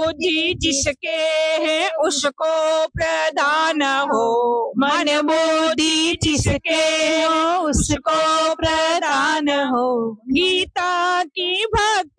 बुद्धि जिसके है उसको प्रदान हो। मन बुद्धि जिसके हो उसको प्रदान हो। गीता की भक्ति